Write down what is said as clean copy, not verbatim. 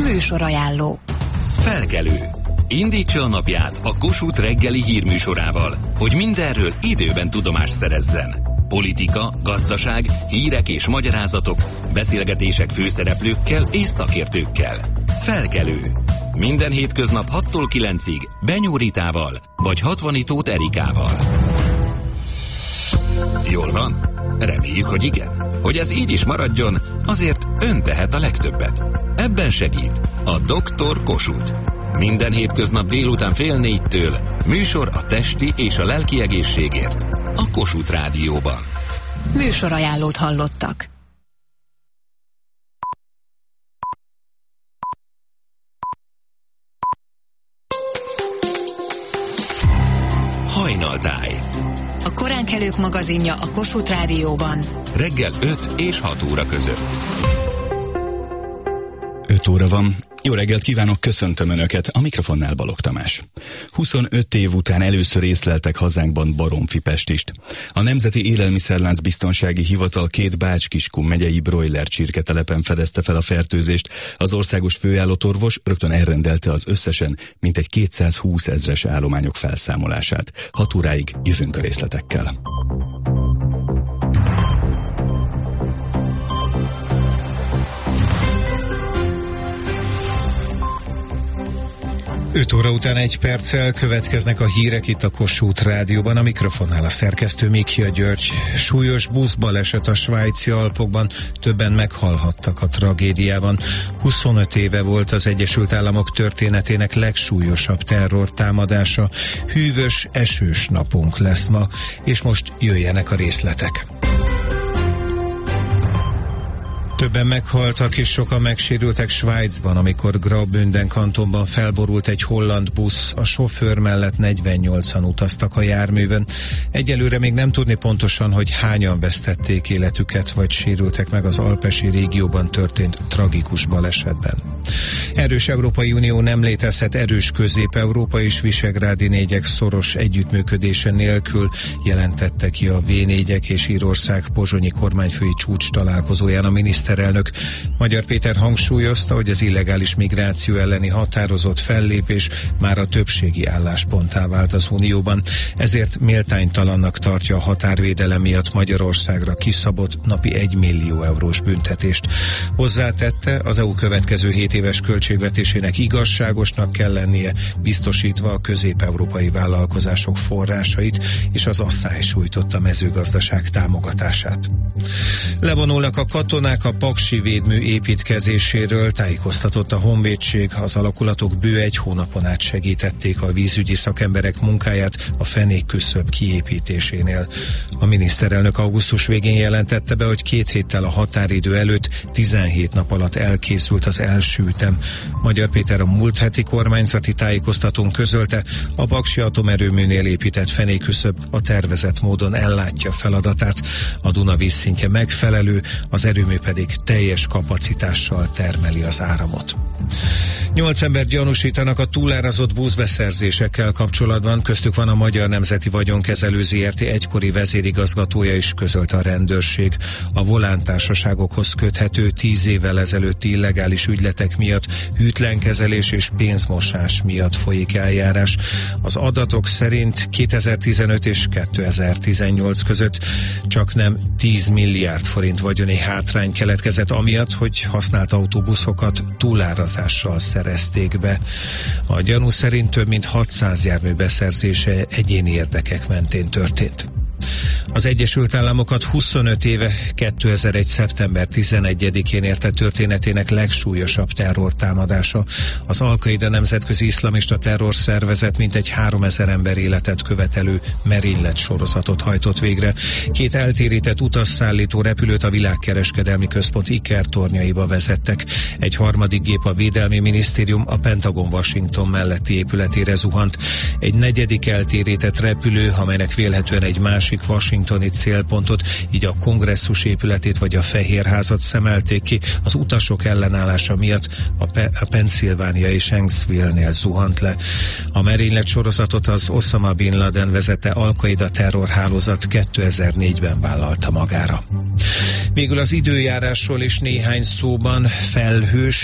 Műsorajánló. Felkelő. Indítsa a napját a Kossuth reggeli hírműsorával, hogy mindenről időben tudomást szerezzen. Politika, gazdaság, hírek és magyarázatok, beszélgetések főszereplőkkel és szakértőkkel. Felkelő. Minden hétköznap 6-tól 9-ig Benyó Ritával vagy Hatvani Tóth Erikával. Jól van? Reméljük, hogy igen. Hogy ez így is maradjon, azért ön tehet a legtöbbet. Ebben segít a Dr. Kossuth. Minden hétköznap délután 3:30 műsor a testi és a lelki egészségért a Kossuth Rádióban. Műsorajánlót hallottak. Hajnaltáj. A koránkelők magazinja a Kossuth Rádióban. Reggel 5 és 6 óra között. 5 óra van. Jó reggelt kívánok, köszöntöm Önöket, a mikrofonnál Balogh Tamás. 25 év után először észleltek hazánkban baromfipestist. A Nemzeti Élelmiszerlánc Biztonsági Hivatal 2 Bács-Kiskun megyei broiler csirketelepen fedezte fel a fertőzést. Az országos főállatorvos rögtön elrendelte az összesen mintegy 220 000-es állományok felszámolását. 6 óráig jövünk a részletekkel. 5 óra után 1 perccel következnek a hírek itt a Kossuth Rádióban, a mikrofonnál a szerkesztő Mikia György. Súlyos buszbaleset a svájci Alpokban, többen meghalhattak a tragédiában. 25 éve volt az Egyesült Államok történetének legsúlyosabb terrortámadása. Hűvös, esős napunk lesz ma, és most jöjjenek a részletek. Többen meghaltak és sokan megsérültek Svájcban, amikor Graubünden kantonban felborult egy holland busz. A sofőr mellett 48-an utaztak a járművön. Egyelőre még nem tudni pontosan, hogy hányan vesztették életüket, vagy sérültek meg az alpesi régióban történt tragikus balesetben. Erős Európai Unió nem létezhet erős Közép-Európa és Visegrádi négyek szoros együttműködése nélkül, jelentette ki a V4-ek és Írország pozsonyi kormányfői csúcs találkozóján a miniszterelnök. Magyar Péter hangsúlyozta, hogy az illegális migráció elleni határozott fellépés már a többségi állásponttá vált az Unióban, ezért méltánytalannak tartja a határvédelem miatt Magyarországra kiszabott napi 1 millió eurós büntetést. Hozzátette, az EU következő 7 éves költségvetésének igazságosnak kell lennie, biztosítva a közép-európai vállalkozások forrásait és az asszály sújtotta mezőgazdaság támogatását. Levonulnak a katonák a paksi védmű építkezéséről, tájékoztatott a honvédség. Az alakulatok bő 1 hónapon át segítették a vízügyi szakemberek munkáját a fenékküszöb kiépítésénél. A miniszterelnök augusztus végén jelentette be, hogy 2 héttel a határidő előtt 17 nap alatt elkészült az első ütem. Magyar Péter a múlt heti kormányzati tájékoztatón közölte, a paksi atomerőműnél épített fenékküszöb a tervezett módon ellátja feladatát. A Duna vízszintje megfelelő, az erőmű pedig teljes kapacitással termeli az áramot. 8 ember gyanúsítanak a túlárazott buszbeszerzésekkel kapcsolatban, köztük van a Magyar Nemzeti Vagyonkezelő Zrt. Egykori vezérigazgatója is, közölte a rendőrség. A Volán társaságokhoz köthető 10 évvel ezelőtti illegális ügyletek miatt, hűtlenkezelés és pénzmosás miatt folyik eljárás. Az adatok szerint 2015 és 2018 között csaknem 10 milliárd forint vagyoni hátrány keletkezett amiatt, hogy használt autóbuszokat túlárazással szerezték be. A gyanú szerint több mint 600 jármű beszerzése egyéni érdekek mentén történt. Az Egyesült Államokat 25 éve 2001. szeptember 11-én érte történetének legsúlyosabb terrortámadása. Az Al-Qaida nemzetközi iszlamista terrorszervezet mintegy 3000 ember életet követelő merénylet sorozatot hajtott végre. 2 eltérített utasszállító repülőt a világkereskedelmi központ ikertornyaiba vezettek. Egy harmadik gép a Védelmi Minisztérium a Pentagon Washington melletti épületére zuhant. Egy negyedik eltérített repülő, amelynek vélhetően egy másik washingtoni célpontot, így a Kongresszus épületét vagy a Fehérházat szemelték ki. Az utasok ellenállása miatt a Pennsylvania és Hanksville-nél zuhant le. A merénylet sorozatot az Osama Bin Laden vezette Al-Qaida terrorhálózat 2004-ben vállalta magára. Végül az időjárásról is néhány szóban. Felhős,